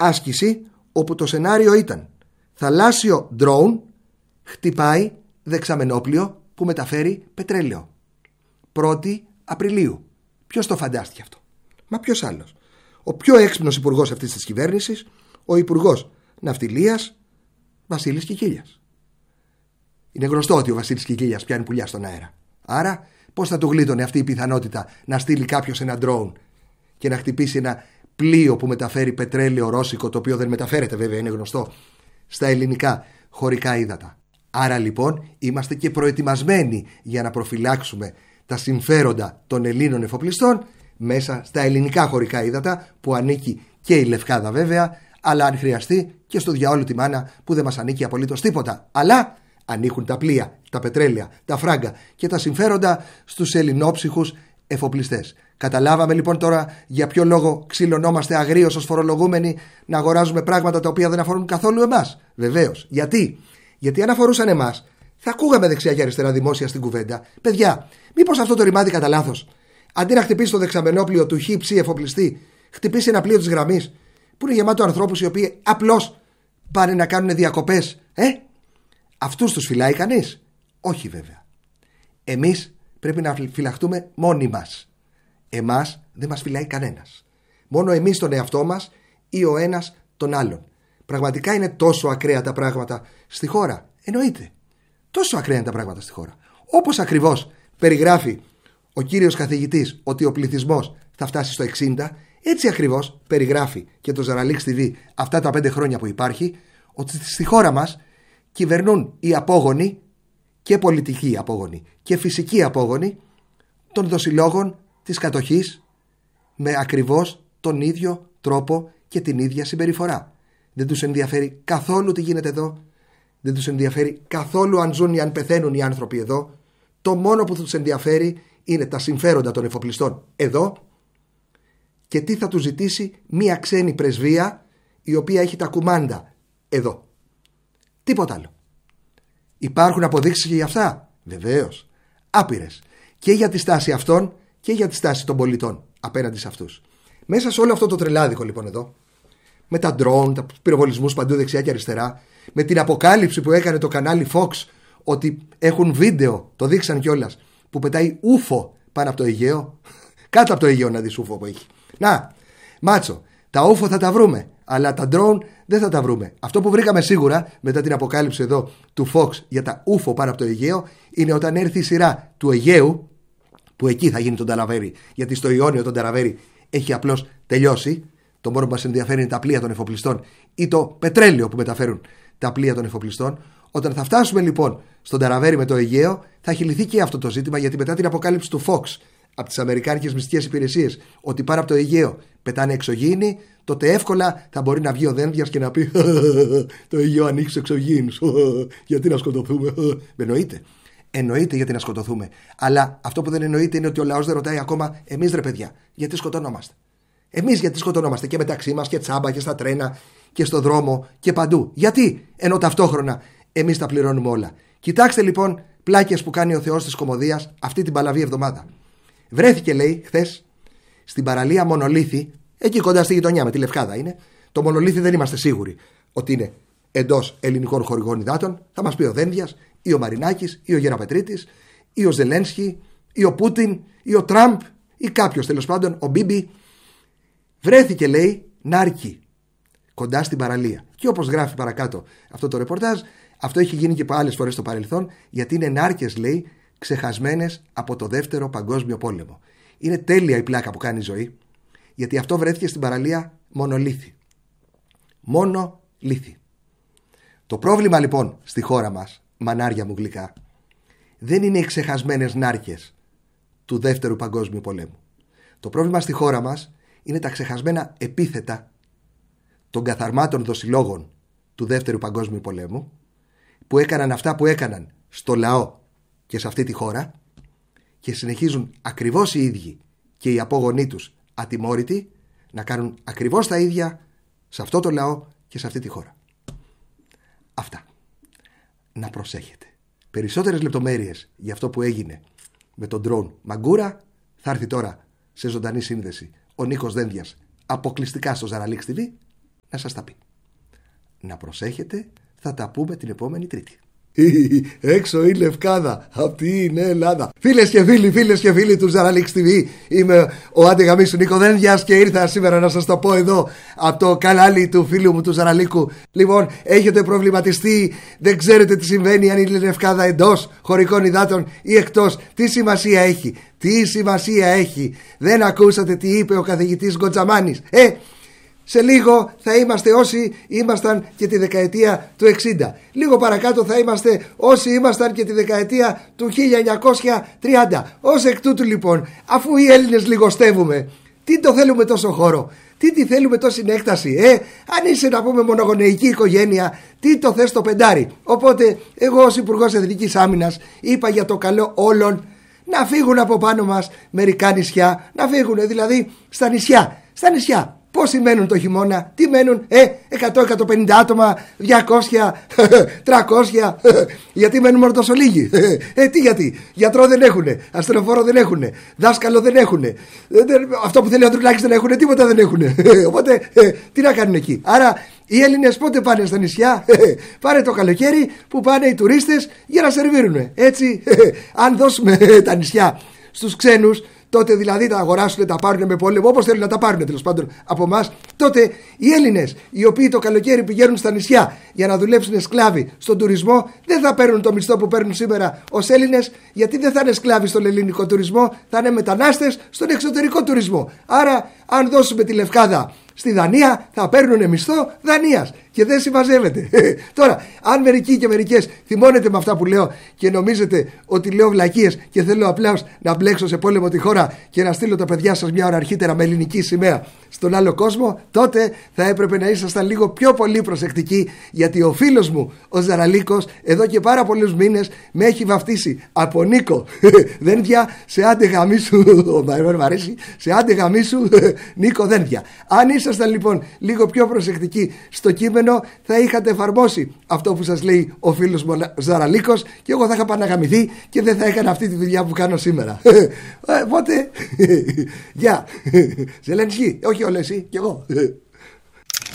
άσκηση όπου το σενάριο ήταν θαλάσσιο drone χτυπάει δεξαμενόπλιο που μεταφέρει πετρέλαιο. 1η Απριλίου. Ποιος το φαντάστηκε αυτό? Μα ποιος άλλος? Ο πιο έξυπνος υπουργός αυτής της κυβέρνησης, ο Υπουργός Ναυτιλίας Βασίλης Κικίλιας. Είναι γνωστό ότι ο Βασίλης Κικίλιας πιάνει πουλιά στον αέρα. Άρα πώς θα του γλίτωνε αυτή η πιθανότητα να στείλει κάποιος ένα drone και να χτυπήσει ένα πλοίο που μεταφέρει πετρέλαιο ρώσικο, το οποίο δεν μεταφέρεται βέβαια, είναι γνωστό, στα ελληνικά χωρικά ύδατα? Άρα λοιπόν είμαστε και προετοιμασμένοι για να προφυλάξουμε τα συμφέροντα των Ελλήνων εφοπλιστών μέσα στα ελληνικά χωρικά ύδατα, που ανήκει και η Λευκάδα βέβαια, αλλά αν χρειαστεί και στο διαόλου τη μάνα που δεν μας ανήκει απολύτως τίποτα. Αλλά ανήκουν τα πλοία, τα πετρέλαια, τα φράγκα και τα συμφέροντα στους ελληνόψυχους εφοπλιστές. Καταλάβαμε λοιπόν τώρα για ποιο λόγο ξυλωνόμαστε αγρίως ως φορολογούμενοι να αγοράζουμε πράγματα τα οποία δεν αφορούν καθόλου εμάς? Βεβαίως. Γιατί αν αφορούσαν εμάς, θα ακούγαμε δεξιά και αριστερά δημόσια στην κουβέντα: παιδιά, μήπως αυτό το ρημάδι κατά λάθος, αντί να χτυπήσει το δεξαμενόπλιο του χύψη εφοπλιστή, χτυπήσει ένα πλοίο της γραμμής που είναι γεμάτο ανθρώπους οι οποίοι απλώς πάνε να κάνουν διακοπές? Αυτούς τους φυλάει κανείς? Όχι βέβαια. Εμείς πρέπει να φυλαχτούμε μόνοι μας. Εμάς δεν μας φυλάει κανένας. Μόνο εμείς τον εαυτό μας ή ο ένας τον άλλον. Πραγματικά είναι τόσο ακραία τα πράγματα στη χώρα? Εννοείται. Τόσο ακραία είναι τα πράγματα στη χώρα. Όπως ακριβώς περιγράφει ο κύριος καθηγητής ότι ο πληθυσμός θα φτάσει στο 60, έτσι ακριβώς περιγράφει και το Ζαραλίξ TV αυτά τα 5 χρόνια που υπάρχει, ότι στη χώρα μας κυβερνούν οι απόγονοι, και πολιτικοί απόγονοι και φυσικοί απόγονοι των δοσιλόγων της κατοχής, με ακριβώς τον ίδιο τρόπο και την ίδια συμπεριφορά. Δεν τους ενδιαφέρει καθόλου τι γίνεται εδώ. Δεν τους ενδιαφέρει καθόλου αν ζουν ή αν πεθαίνουν οι άνθρωποι εδώ. Το μόνο που τους ενδιαφέρει είναι τα συμφέροντα των εφοπλιστών εδώ και τι θα τους ζητήσει μία ξένη πρεσβεία η οποία έχει τα κουμάντα εδώ. Τίποτα άλλο. Υπάρχουν αποδείξεις και για αυτά? Βεβαίως. Άπειρες. Και για τη στάση αυτών και για τη στάση των πολιτών απέναντι σε αυτούς. Μέσα σε όλο αυτό το τρελάδικο λοιπόν εδώ, με τα drone, τα πυροβολισμούς παντού δεξιά και αριστερά, με την αποκάλυψη που έκανε το κανάλι Fox ότι έχουν βίντεο, το δείξαν κιόλας, που πετάει ούφο πάνω από το Αιγαίο. Κάτω από το Αιγαίο να δεις ούφο που έχει. Να, μάτσο, τα ούφο θα τα βρούμε, αλλά τα drone δεν θα τα βρούμε. Αυτό που βρήκαμε σίγουρα μετά την αποκάλυψη εδώ του Fox για τα ούφο πάνω από το Αιγαίο είναι όταν έρθει η σειρά του Αιγαίου, που εκεί θα γίνει τον Ταλαβέρι, γιατί στο Ιόνιο τον Ταλαβέρι έχει απλώς τελειώσει. Το μόνο που μας ενδιαφέρει είναι τα πλοία των εφοπλιστών ή το πετρέλαιο που μεταφέρουν τα πλοία των εφοπλιστών. Όταν θα φτάσουμε λοιπόν στον Ταλαβέρι με το Αιγαίο, θα έχει λυθεί και αυτό το ζήτημα, γιατί μετά την αποκάλυψη του Fox από τις αμερικάνικες μυστικές υπηρεσίες ότι πάνω από το Αιγαίο πετάνε εξωγήινοι, τότε εύκολα θα μπορεί να βγει ο Δένδιας και να πει το Αιγαίο ανοίξει εξωγήινους, γιατί να σκοτωθούμε? Εννοείται γιατί να σκοτωθούμε. Αλλά αυτό που δεν εννοείται είναι ότι ο λαός δεν ρωτάει ακόμα: εμείς ρε παιδιά, γιατί σκοτωνόμαστε? Εμείς γιατί σκοτωνόμαστε και μεταξύ μας και τσάμπα και στα τρένα και στο δρόμο και παντού? Γιατί? Ενώ ταυτόχρονα εμείς τα πληρώνουμε όλα. Κοιτάξτε λοιπόν πλάκες που κάνει ο Θεός της κωμωδίας αυτή την παλαβή εβδομάδα. Βρέθηκε, λέει, χθες στην παραλία Μονολίθη, εκεί κοντά στη γειτονιά με τη Λευκάδα είναι. Το Μονολίθη δεν είμαστε σίγουροι ότι είναι εντός ελληνικών χωρικών υδάτων. Θα μας πει ο Δένδιας ή ο Μαρινάκης ή ο Γεραπετρίτης ή ο Ζελένσκι ή ο Πούτιν ή ο Τραμπ ή κάποιος τέλος πάντων, ο Μπίμπι. Βρέθηκε, λέει, νάρκη κοντά στην παραλία. Και όπως γράφει παρακάτω αυτό το ρεπορτάζ, αυτό έχει γίνει και άλλες φορές στο παρελθόν, γιατί είναι νάρκες, λέει, ξεχασμένες από το Δεύτερο Παγκόσμιο Πόλεμο. Είναι τέλεια η πλάκα που κάνει η ζωή, γιατί αυτό βρέθηκε στην παραλία Μονολίθη. Μονολίθη. Το πρόβλημα λοιπόν στη χώρα μας, μανάρια μου γλυκά, δεν είναι οι ξεχασμένες νάρκες του Δεύτερου Παγκόσμιου Πολέμου. Το πρόβλημα στη χώρα μας είναι τα ξεχασμένα επίθετα των καθαρμάτων δοσιλόγων του Δεύτερου Παγκόσμιου Πολέμου, που έκαναν αυτά που έκαναν στο λαό και σε αυτή τη χώρα, και συνεχίζουν ακριβώς οι ίδιοι και οι απόγονοί τους ατιμόρυτοι να κάνουν ακριβώς τα ίδια σε αυτό το λαό και σε αυτή τη χώρα. Αυτά. Να προσέχετε. Περισσότερες λεπτομέρειες για αυτό που έγινε με τον drone Μαγκούρα θα έρθει τώρα σε ζωντανή σύνδεση ο Νίκος Δένδιας, αποκλειστικά στο Ζαραλίξ TV. να σας τα πει. Να προσέχετε, θα τα πούμε την επόμενη Τρίτη. Έξω η Λευκάδα, απ' την Ελλάδα. Φίλες και φίλοι του Ζαραλίκ TV, είμαι ο Αντεγαμίσου Νίκο Δένδιας και ήρθα σήμερα να σας το πω εδώ από το κανάλι του φίλου μου του Ζαραλίκου. Λοιπόν, έχετε προβληματιστεί, δεν ξέρετε τι συμβαίνει, αν είναι η Λευκάδα εντός χωρικών υδάτων ή εκτός. Τι σημασία έχει, τι σημασία έχει. Δεν ακούσατε τι είπε ο καθηγητής Γκοτζαμάνης? Σε λίγο θα είμαστε όσοι ήμασταν και τη δεκαετία του 60. Λίγο παρακάτω θα είμαστε όσοι ήμασταν και τη δεκαετία του 1930. Ως εκ τούτου λοιπόν, αφού οι Έλληνες λιγοστεύουμε, τι το θέλουμε τόσο χώρο, τι θέλουμε τόση έκταση? Αν είσαι να πούμε μονογονεϊκή οικογένεια, τι το θες το πεντάρι? Οπότε εγώ ως Υπουργός Εθνικής Άμυνας είπα για το καλό όλων να φύγουν από πάνω μας μερικά νησιά, να φύγουν δηλαδή στα νησιά. Πόσοι μένουν το χειμώνα? Τι μένουν? 100-150 άτομα, 200, 300. Γιατί μένουν μόνο τόσο λίγοι? Τι γιατί? Γιατρό δεν έχουνε, ασθενοφόρο δεν έχουνε, δάσκαλο δεν έχουνε, αυτό που θέλει ο Ανδρουλάκης δεν έχουνε, τίποτα δεν έχουνε. Οπότε τι να κάνουν εκεί? Άρα οι Έλληνες πότε πάνε στα νησιά? Πάνε το καλοκαίρι που πάνε οι τουρίστες για να σερβίρουνε. Έτσι αν δώσουμε τα νησιά στους ξένους, τότε δηλαδή τα αγοράσουν, τα πάρουν με πόλεμο, όπως θέλουν να τα πάρουν τέλος πάντων από εμάς, τότε οι Έλληνες οι οποίοι το καλοκαίρι πηγαίνουν στα νησιά για να δουλέψουν σκλάβοι στον τουρισμό, δεν θα παίρνουν το μισθό που παίρνουν σήμερα ως Έλληνες, γιατί δεν θα είναι σκλάβοι στον ελληνικό τουρισμό, θα είναι μετανάστες στον εξωτερικό τουρισμό. Άρα αν δώσουμε τη Λευκάδα στη Δανία, θα παίρνουν μισθό Δανίας και δεν συμμαζεύεται. Τώρα, αν μερικοί και μερικές θυμώνετε με αυτά που λέω και νομίζετε ότι λέω βλακίες και θέλω απλά να μπλέξω σε πόλεμο τη χώρα και να στείλω τα παιδιά σας μια ώρα αρχίτερα με ελληνική σημαία στον άλλο κόσμο, τότε θα έπρεπε να ήσασταν λίγο πιο πολύ προσεκτικοί, γιατί ο φίλος μου ο Ζαραλίκος εδώ και πάρα πολλούς μήνες με έχει βαφτίσει από Νίκο Δένδια σε άντε γαμίσου, μ' αρέσει, σε άντε γαμίσου Νίκο Δένδια. Αν ήσασταν λοιπόν λίγο πιο προσεκτικοί στο κείμενο, θα είχατε εφαρμόσει αυτό που σας λέει ο φίλος μου Ζαραλίκος και εγώ θα είχα παναγαμηθεί και δεν θα έκανα αυτή τη δουλειά που κάνω σήμερα. Οπότε, γεια. Σε λένε εσύ, όχι όλοι εσύ, κι εγώ.